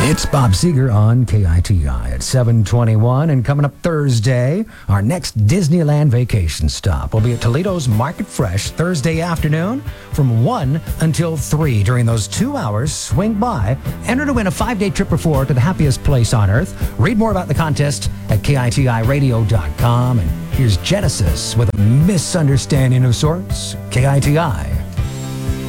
It's Bob Seger on KITI at 7:21, and coming up Thursday, our next Disneyland vacation stop will be at Toledo's Market Fresh Thursday afternoon from 1 until 3. During those 2 hours, swing by, enter to win a 5-day trip or 4 to the happiest place on earth. Read more about the contest at KITIRadio.com. And here's Genesis with a misunderstanding of sorts. KITI